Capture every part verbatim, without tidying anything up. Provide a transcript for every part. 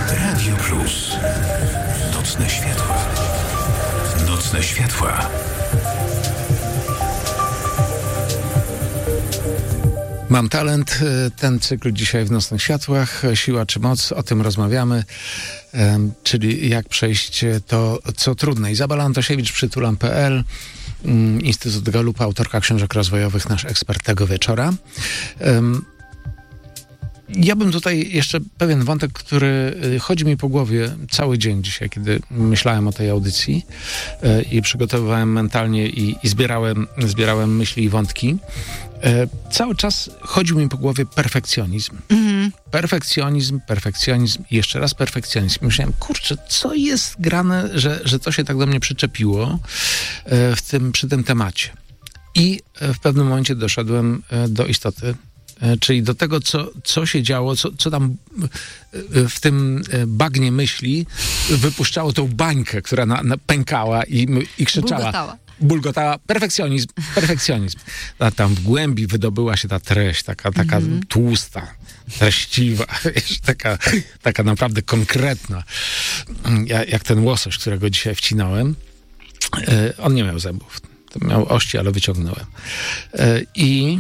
Radio Plus. Nocne światła. Nocne światła. Mam talent, ten cykl dzisiaj w Nocnych Światłach, siła czy moc, o tym rozmawiamy, um, czyli jak przejść to, co trudne. Izabela Antosiewicz, przytulam kropka pe el, um, Instytut Galupa, autorka książek rozwojowych, nasz ekspert tego wieczora. Um, Ja bym tutaj jeszcze pewien wątek, który chodzi mi po głowie cały dzień dzisiaj, kiedy myślałem o tej audycji e, i przygotowywałem mentalnie i, i zbierałem, zbierałem myśli i wątki. E, cały czas chodził mi po głowie perfekcjonizm. Mm-hmm. Perfekcjonizm, perfekcjonizm i jeszcze raz perfekcjonizm. Myślałem, kurczę, co jest grane, że, że to się tak do mnie przyczepiło e, w tym, przy tym temacie. I e, w pewnym momencie doszedłem e, do istoty, czyli do tego, co, co się działo, co, co tam w tym bagnie myśli wypuszczało tą bańkę, która na, na pękała i, i krzyczała. Bulgotała. Bulgotała. Perfekcjonizm, perfekcjonizm. A tam w głębi wydobyła się ta treść, taka, taka mm-hmm. tłusta, treściwa, wiesz, taka, taka naprawdę konkretna. Jak, jak ten łosoś, którego dzisiaj wcinałem. On nie miał zębów. To miał ości, ale wyciągnąłem. I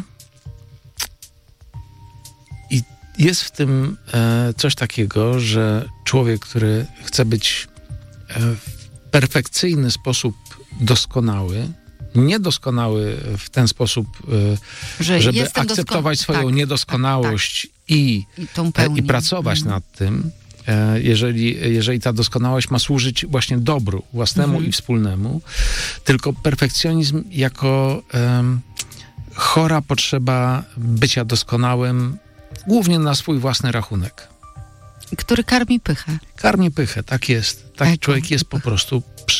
Jest w tym e, coś takiego, że człowiek, który chce być e, w perfekcyjny sposób doskonały, niedoskonały w ten sposób, e, że żeby akceptować dosko- swoją tak, niedoskonałość tak, tak. I, i, i pracować mhm. nad tym, e, jeżeli, jeżeli ta doskonałość ma służyć właśnie dobru własnemu mhm. i wspólnemu, tylko perfekcjonizm jako e, chora potrzeba bycia doskonałym, głównie na swój własny rachunek. Który karmi pychę. Karmi pychę, tak jest. Taki Eko. Człowiek jest po prostu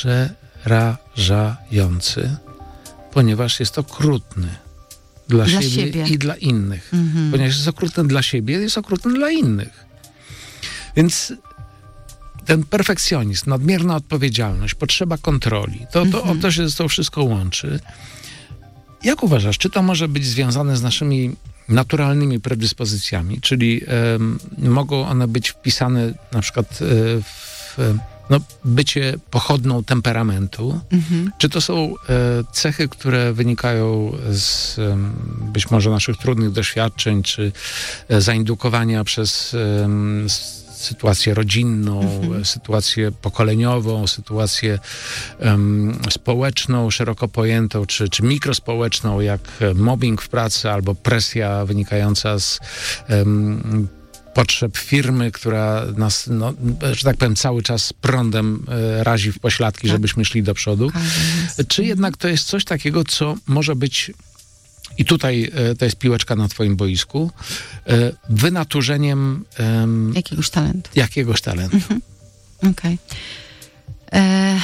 przerażający, ponieważ jest okrutny dla, dla siebie, siebie i dla innych. Mhm. Ponieważ jest okrutny dla siebie, jest okrutny dla innych. Więc ten perfekcjonizm, nadmierna odpowiedzialność, potrzeba kontroli, to, to, mhm. to się to wszystko łączy. Jak uważasz, czy to może być związane z naszymi naturalnymi predyspozycjami, czyli e, mogą one być wpisane na przykład e, w no, bycie pochodną temperamentu, mhm. czy to są e, cechy, które wynikają z e, być może naszych trudnych doświadczeń, czy e, zaindukowania przez e, sytuację rodzinną, mhm. sytuację pokoleniową, sytuację um, społeczną, szeroko pojętą, czy, czy mikrospołeczną, jak mobbing w pracy, albo presja wynikająca z um, potrzeb firmy, która nas, no, że tak powiem, cały czas prądem e, razi w pośladki, tak. żebyśmy szli do przodu. Czy jednak to jest coś takiego, co może być, i tutaj e, to jest piłeczka na twoim boisku, e, wynaturzeniem em, jakiegoś talentu. Jakiegoś talentu. Mhm. Okej. Okay.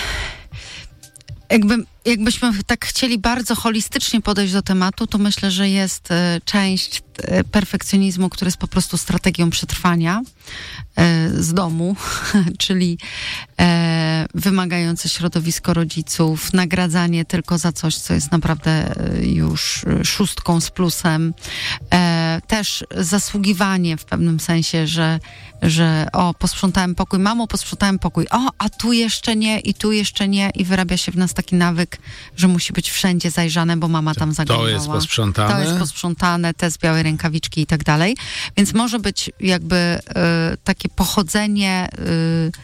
Jakby, jakbyśmy tak chcieli bardzo holistycznie podejść do tematu, to myślę, że jest e, część e, perfekcjonizmu, który jest po prostu strategią przetrwania e, z domu, czyli e, wymagające środowisko rodziców, nagradzanie tylko za coś, co jest naprawdę e, już szóstką z plusem, e, też zasługiwanie w pewnym sensie, że, że o, posprzątałem pokój, mamo, posprzątałem pokój, o, a tu jeszcze nie i tu jeszcze nie i wyrabia się w nas taki nawyk, że musi być wszędzie zajrzane, bo mama tam zaglądała. To jest posprzątane. To jest posprzątane, te z białej rękawiczki i tak dalej. Więc może być jakby y, takie pochodzenie y,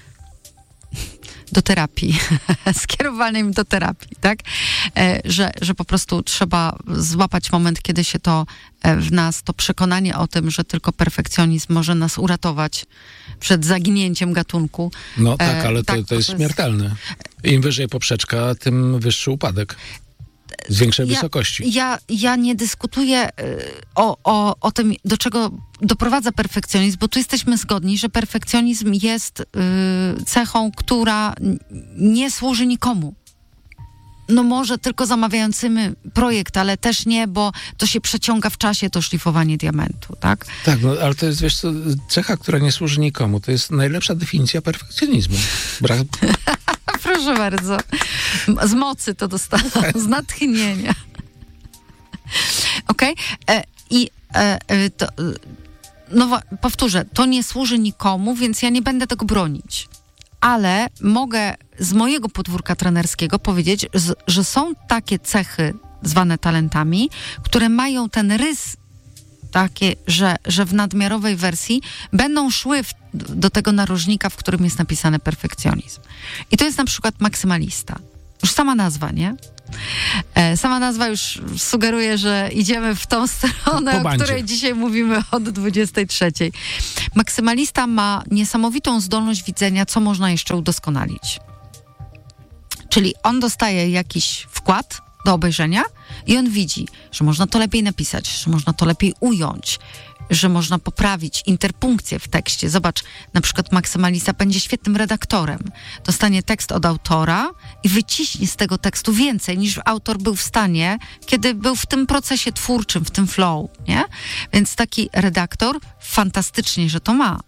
do terapii, skierowanym do terapii, tak? E, że, że po prostu trzeba złapać moment, kiedy się to e, w nas, to przekonanie o tym, że tylko perfekcjonizm może nas uratować przed zaginięciem gatunku. No tak, ale e, to, tak, to jest śmiertelne. Im wyżej poprzeczka, tym wyższy upadek. Z większej ja, wysokości. Ja, ja nie dyskutuję y, o, o, o tym, do czego doprowadza perfekcjonizm, bo tu jesteśmy zgodni, że perfekcjonizm jest y, cechą, która nie służy nikomu. No może tylko zamawiającym projekt, ale też nie, bo to się przeciąga w czasie, to szlifowanie diamentu, tak? Tak, no ale to jest, wiesz co, cecha, która nie służy nikomu. To jest najlepsza definicja perfekcjonizmu. Brak... Proszę bardzo. Z mocy to dostałam, z natchnienia. Okej? Okay? I e, to, no powtórzę, to nie służy nikomu, więc ja nie będę tego bronić. Ale mogę z mojego podwórka trenerskiego powiedzieć, że są takie cechy zwane talentami, które mają ten rys takie, że, że w nadmiarowej wersji będą szły w, do tego narożnika, w którym jest napisany perfekcjonizm. I to jest na przykład maksymalista. Już sama nazwa, nie? E, sama nazwa już sugeruje, że idziemy w tą stronę, o której dzisiaj mówimy od dwudziestej trzeciej. Maksymalista ma niesamowitą zdolność widzenia, co można jeszcze udoskonalić. Czyli on dostaje jakiś wkład do obejrzenia i on widzi, że można to lepiej napisać, że można to lepiej ująć, że można poprawić interpunkcję w tekście. Zobacz, na przykład maksymalista będzie świetnym redaktorem. Dostanie tekst od autora i wyciśnie z tego tekstu więcej, niż autor był w stanie, kiedy był w tym procesie twórczym, w tym flow, nie? Więc taki redaktor fantastycznie, że to ma.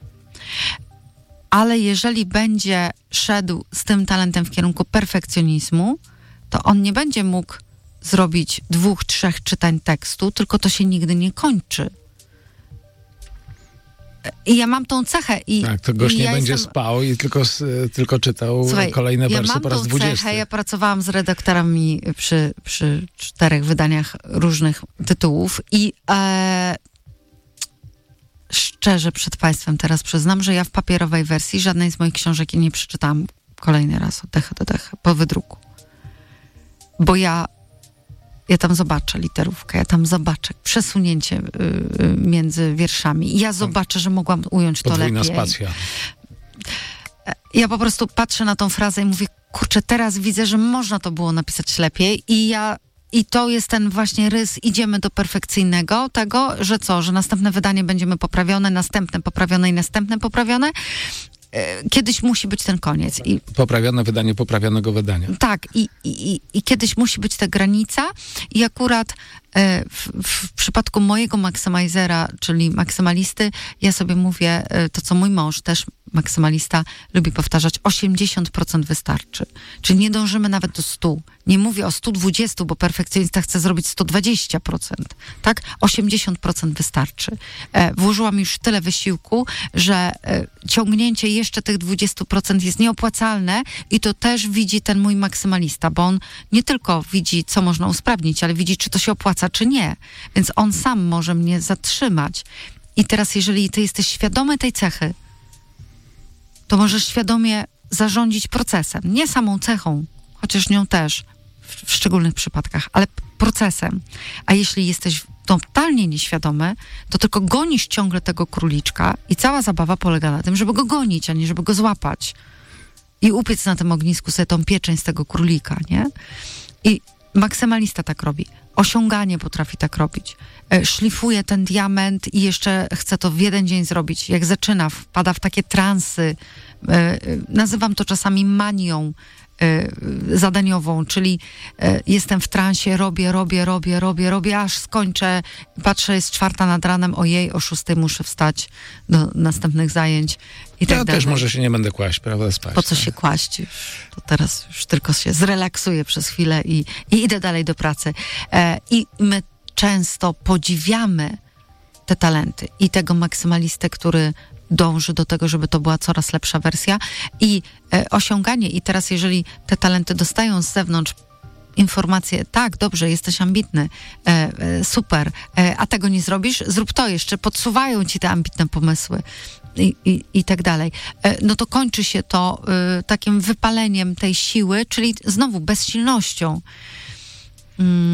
Ale jeżeli będzie szedł z tym talentem w kierunku perfekcjonizmu, to on nie będzie mógł zrobić dwóch, trzech czytań tekstu, tylko to się nigdy nie kończy. I ja mam tą cechę. I, tak, to gość nie ja będzie jestem... spał i tylko, tylko czytał Słuchaj, kolejne ja wersy po raz dwudziesty. Ja mam tą cechę, ja pracowałam z redaktorami przy, przy czterech wydaniach różnych tytułów i e, szczerze przed państwem teraz przyznam, że ja w papierowej wersji żadnej z moich książek nie przeczytałam kolejny raz od dechy do dechy po wydruku. Bo ja Ja tam zobaczę literówkę, ja tam zobaczę przesunięcie y, y, między wierszami. I ja zobaczę, że mogłam ująć to lepiej. Podwójna spacja. Ja po prostu patrzę na tą frazę i mówię, kurczę, teraz widzę, że można to było napisać lepiej. I ja I to jest ten właśnie rys, idziemy do perfekcyjnego tego, że co, że następne wydanie będziemy poprawione, następne poprawione i następne poprawione. Kiedyś musi być ten koniec. I, Poprawione wydanie poprawionego wydania. Tak, i, i, i kiedyś musi być ta granica i akurat e, w, w przypadku mojego maksymalizera, czyli maksymalisty, ja sobie mówię, e, to co mój mąż, też maksymalista, lubi powtarzać, osiemdziesiąt procent wystarczy. Czyli nie dążymy nawet do stu. Nie mówię o stu dwudziestu, bo perfekcjonista chce zrobić sto dwadzieścia procent. Tak? osiemdziesiąt procent wystarczy. E, włożyłam już tyle wysiłku, że e, ciągnięcie jeszcze tych dwudziestu procent jest nieopłacalne i to też widzi ten mój maksymalista, bo on nie tylko widzi, co można usprawnić, ale widzi, czy to się opłaca, czy nie. Więc on sam może mnie zatrzymać. I teraz, jeżeli ty jesteś świadomy tej cechy, to możesz świadomie zarządzić procesem. Nie samą cechą, chociaż nią też w, w szczególnych przypadkach, ale procesem. A jeśli jesteś totalnie nieświadomy, to tylko gonisz ciągle tego króliczka i cała zabawa polega na tym, żeby go gonić, a nie żeby go złapać. I upiec na tym ognisku sobie tą pieczeń z tego królika, nie? I maksymalista tak robi. Osiąganie potrafi tak robić. E, szlifuje ten diament i jeszcze chce to w jeden dzień zrobić. Jak zaczyna, wpada w takie transy. E, e, nazywam to czasami manią e, zadaniową, czyli e, jestem w transie, robię, robię, robię, robię, robię, aż skończę. Patrzę, jest czwarta nad ranem, ojej, o szóstej muszę wstać do następnych zajęć. I tak ja dalej. też może się nie będę kłaść, prawda, spać. Po co się kłaść? Już, to teraz już tylko się zrelaksuję przez chwilę i, i idę dalej do pracy. E, I my często podziwiamy te talenty i tego maksymalistę, który dąży do tego, żeby to była coraz lepsza wersja i e, osiąganie. I teraz, jeżeli te talenty dostają z zewnątrz informacje, tak, dobrze, jesteś ambitny, e, e, super, e, a tego nie zrobisz, zrób to jeszcze, podsuwają ci te ambitne pomysły. I, i, i tak dalej, no to kończy się to y, takim wypaleniem tej siły, czyli znowu bezsilnością. Mm.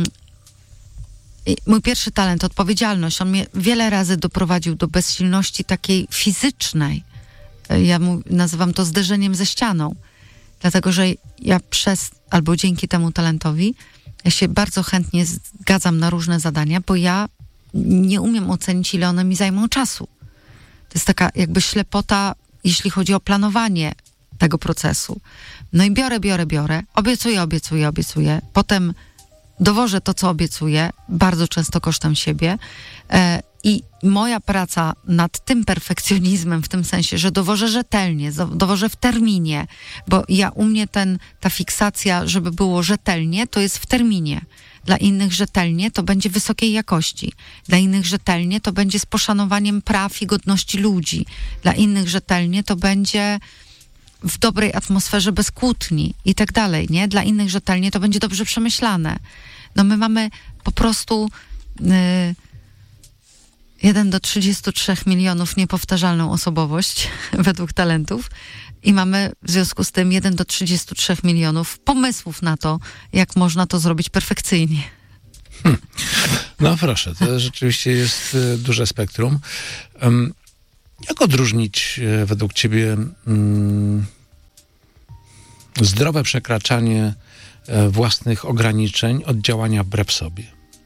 Mój pierwszy talent, odpowiedzialność, on mnie wiele razy doprowadził do bezsilności takiej fizycznej. Ja mu, nazywam to zderzeniem ze ścianą, dlatego że ja przez, albo dzięki temu talentowi, ja się bardzo chętnie zgadzam na różne zadania, bo ja nie umiem ocenić, ile one mi zajmą czasu. To jest taka jakby ślepota, jeśli chodzi o planowanie tego procesu. No i biorę, biorę, biorę, obiecuję, obiecuję, obiecuję. Potem dowożę to, co obiecuję, bardzo często kosztem siebie. E, I moja praca nad tym perfekcjonizmem, w tym sensie, że dowożę rzetelnie, dowożę w terminie, bo ja u mnie ten, ta fiksacja, żeby było rzetelnie, to jest w terminie. Dla innych rzetelnie to będzie wysokiej jakości. Dla innych rzetelnie to będzie z poszanowaniem praw i godności ludzi. Dla innych rzetelnie to będzie w dobrej atmosferze bez kłótni i tak dalej, nie? Dla innych rzetelnie to będzie dobrze przemyślane. No my mamy po prostu yy, jeden do trzydziestu trzech milionów niepowtarzalną osobowość według talentów i mamy w związku z tym jeden do trzydziestu trzech milionów pomysłów na to, jak można to zrobić perfekcyjnie. Hmm. No proszę, to rzeczywiście jest y, duże spektrum. Um, jak odróżnić y, według ciebie y, zdrowe przekraczanie y, własnych ograniczeń od działania wbrew sobie?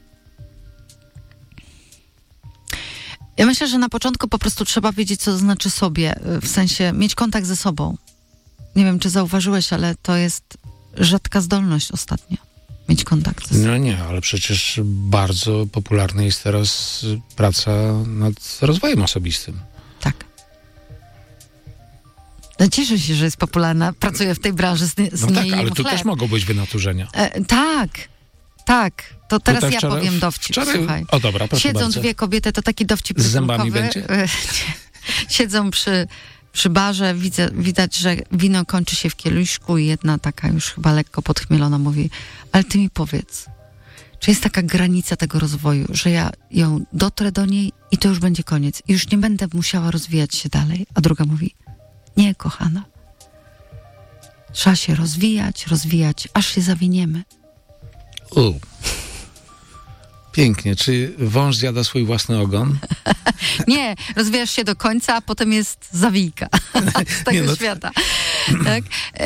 Ja myślę, że na początku po prostu trzeba wiedzieć, co to znaczy sobie, w sensie mieć kontakt ze sobą. Nie wiem, czy zauważyłeś, ale to jest rzadka zdolność ostatnio. Mieć kontakt ze sobą. No nie, ale przecież bardzo popularna jest teraz praca nad rozwojem osobistym. Tak. No cieszę się, że jest popularna. Pracuję w tej branży z, z No tak, niej ale tu chleb. też mogą być wynaturzenia. E, tak, tak. To teraz Tutaj ja wczoraj, powiem dowcip, wczoraj, słuchaj. O dobra, proszę Siedzą bardzo. dwie kobiety, to taki dowcip z zębami rysunkowy. będzie? Siedzą przy, przy barze, widzę, widać, że wino kończy się w kieliszku i jedna taka już chyba lekko podchmielona mówi, ale ty mi powiedz, czy jest taka granica tego rozwoju, że ja ją dotrę do niej i to już będzie koniec i już nie będę musiała rozwijać się dalej. A druga mówi, nie, kochana. Trzeba się rozwijać, rozwijać, aż się zawiniemy. U. Pięknie. Czy wąż zjada swój własny ogon? Nie, rozwijasz się do końca, a potem jest zawijka z tego Nie, no... świata. Tak?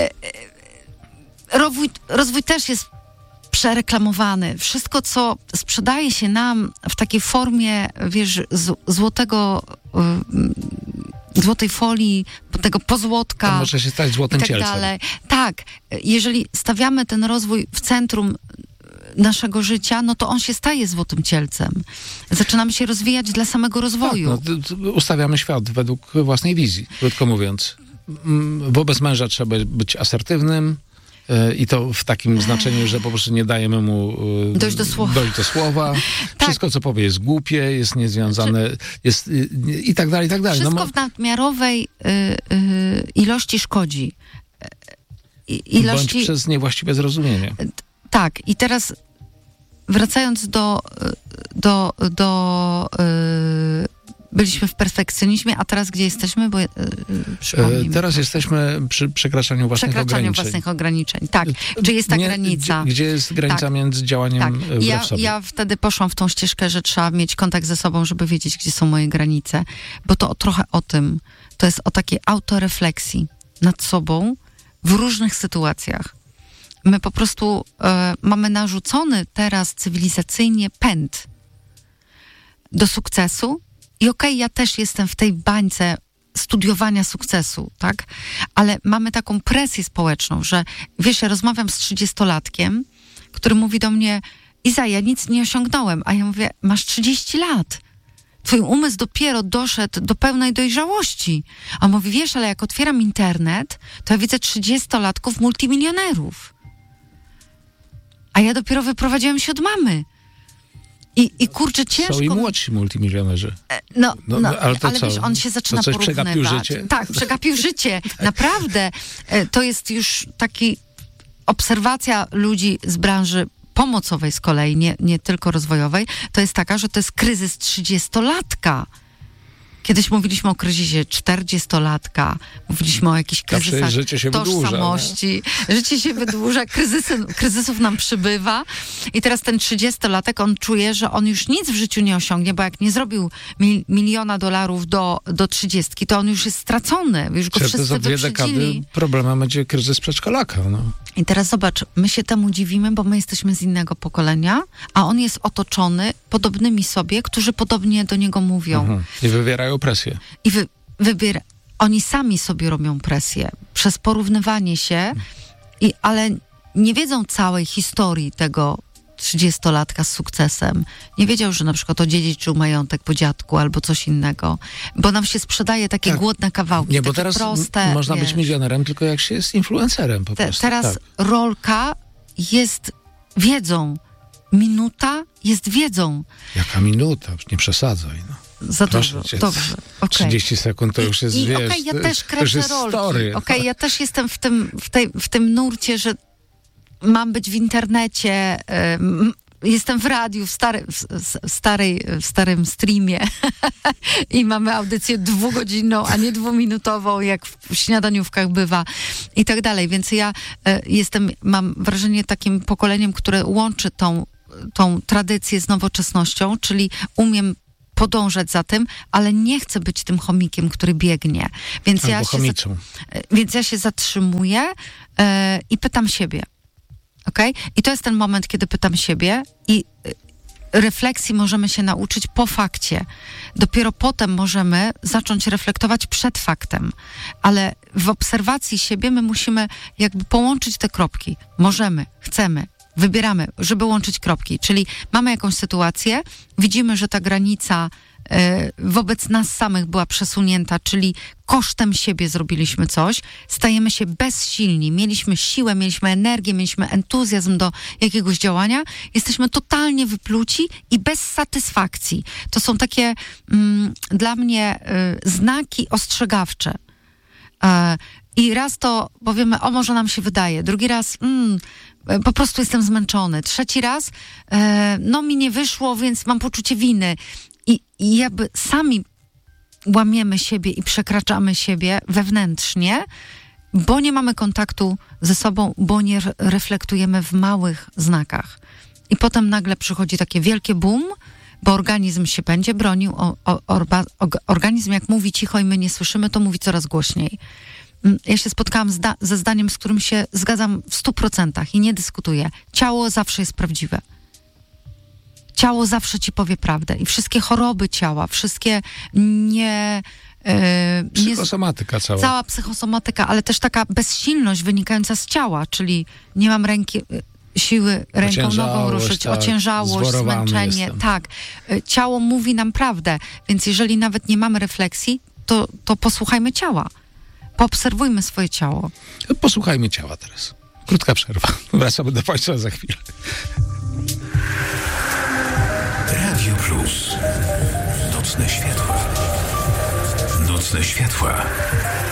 Rozwój, rozwój też jest przereklamowany. Wszystko, co sprzedaje się nam w takiej formie, wiesz, z, złotego, y, złotej folii, tego pozłotka. To może się stać złotym i tak cielcem. dalej. Tak. Jeżeli stawiamy ten rozwój w centrum naszego życia, no to on się staje złotym cielcem. Zaczynamy się rozwijać dla samego rozwoju. Tak, no, ustawiamy świat według własnej wizji, krótko mówiąc. Wobec męża trzeba być asertywnym i to w takim znaczeniu, że po prostu nie dajemy mu dojść do słowa. Dojść do słowa. Tak. Wszystko, co powie, jest głupie, jest niezwiązane, jest i tak dalej, i tak dalej. Wszystko no, w nadmiarowej y, y, ilości szkodzi. I, ilości... Bądź przez niewłaściwe zrozumienie. Tak, i teraz wracając do, do, do yy, byliśmy w perfekcjonizmie, a teraz gdzie jesteśmy? Bo, yy, e, teraz jesteśmy przy przekraczaniu własnych przekraczaniu ograniczeń. własnych ograniczeń. Tak, czy jest ta Nie, granica? Gdzie, gdzie jest granica tak. między działaniem tak. wbrew ja, sobie? Ja wtedy poszłam w tą ścieżkę, że trzeba mieć kontakt ze sobą, żeby wiedzieć, gdzie są moje granice, bo to trochę o tym, to jest o takiej autorefleksji nad sobą w różnych sytuacjach. My po prostu e, mamy narzucony teraz cywilizacyjnie pęd do sukcesu i okej, okay, ja też jestem w tej bańce studiowania sukcesu, tak? Ale mamy taką presję społeczną, że wiesz, ja rozmawiam z trzydziestolatkiem, który mówi do mnie, Iza, ja nic nie osiągnąłem, a ja mówię, masz trzydzieści lat. Twój umysł dopiero doszedł do pełnej dojrzałości. A on mówi, wiesz, ale jak otwieram internet, to ja widzę trzydziestolatków multimilionerów. A ja dopiero wyprowadziłem się od mamy. I, i kurczę, ciężko... Są i młodsi multimilionerzy. No, no, no ale, to ale co? wiesz, on się zaczyna to coś porównywać. przegapił życie? Tak, przegapił życie. Naprawdę. To jest już taki obserwacja ludzi z branży pomocowej z kolei, nie, nie tylko rozwojowej. To jest taka, że to jest kryzys trzydziestolatka. Kiedyś mówiliśmy o kryzysie czterdziestolatka, mówiliśmy o jakichś kryzysach życie się tożsamości. Wydłuża, życie się wydłuża, kryzysy, kryzysów nam przybywa i teraz ten trzydziestolatek, on czuje, że on już nic w życiu nie osiągnie, bo jak nie zrobił mil, miliona dolarów do, do trzydziestki, to on już jest stracony, już go wszyscy za dwie dekady problemem będzie kryzys przedszkolaka. No. I teraz zobacz, my się temu dziwimy, bo my jesteśmy z innego pokolenia, a on jest otoczony podobnymi sobie, którzy podobnie do niego mówią. Mhm. I wywierają presję. I wy, wybiera, oni sami sobie robią presję przez porównywanie się, i, ale nie wiedzą całej historii tego trzydziestolatka z sukcesem. Nie wiedział, że na przykład odziedziczył majątek po dziadku albo coś innego, bo nam się sprzedaje takie tak. głodne kawałki, nie, bo takie teraz proste. M- można wiesz. być milionerem tylko jak się jest influencerem po Te, prostu. teraz tak. rolka jest wiedzą Minuta jest wiedzą. Jaka minuta? Nie przesadzaj. No. Za dużo, dobrze. Okay. trzydzieści sekund to już jest, I, wiesz, okej, okay, ja też to, kreślę rolki. Okej, okay, ja też jestem w tym, w, tej, w tym nurcie, że mam być w internecie, y, jestem w radiu, w, stary, w, w, starej, w starym streamie i mamy audycję dwugodzinną, a nie dwuminutową, jak w śniadaniówkach bywa i tak dalej. Więc ja y, jestem, mam wrażenie, takim pokoleniem, które łączy tą, tą tradycję z nowoczesnością, czyli umiem podążać za tym, ale nie chcę być tym chomikiem, który biegnie. Więc, ja się, za, więc ja się zatrzymuję yy, i pytam siebie. Okay? I to jest ten moment, kiedy pytam siebie i yy, refleksji możemy się nauczyć po fakcie. Dopiero potem możemy zacząć reflektować przed faktem. Ale w obserwacji siebie my musimy jakby połączyć te kropki. Możemy, chcemy. Wybieramy, żeby łączyć kropki, czyli mamy jakąś sytuację, widzimy, że ta granica y, wobec nas samych była przesunięta, czyli kosztem siebie zrobiliśmy coś, stajemy się bezsilni, mieliśmy siłę, mieliśmy energię, mieliśmy entuzjazm do jakiegoś działania, jesteśmy totalnie wypluci i bez satysfakcji. To są takie mm, dla mnie y, znaki ostrzegawcze. Y, I raz to powiemy, o może nam się wydaje, drugi raz mm, po prostu jestem zmęczony, trzeci raz e, no mi nie wyszło, więc mam poczucie winy. I, i jakby sami łamiemy siebie i przekraczamy siebie wewnętrznie, bo nie mamy kontaktu ze sobą, bo nie re- reflektujemy w małych znakach. I potem nagle przychodzi takie wielkie boom, bo organizm się będzie bronił, o, o, orba, o, organizm jak mówi cicho i my nie słyszymy, to mówi coraz głośniej. Ja się spotkałam zda- ze zdaniem, z którym się zgadzam w stu procentach i nie dyskutuję. Ciało zawsze jest prawdziwe. Ciało zawsze ci powie prawdę. I wszystkie choroby ciała, wszystkie nie... Yy, psychosomatyka cała. Cała psychosomatyka, ale też taka bezsilność wynikająca z ciała, czyli nie mam ręki... siły ręką, nogą ruszyć, tak, ociężałość, zmęczenie. Jestem. Tak. Ciało mówi nam prawdę. Więc jeżeli nawet nie mamy refleksji, to, to posłuchajmy ciała. Poobserwujmy swoje ciało. Posłuchajmy ciała teraz. Krótka przerwa. Wracamy do Państwa za chwilę. Radio Plus. Nocne światła. Nocne światła.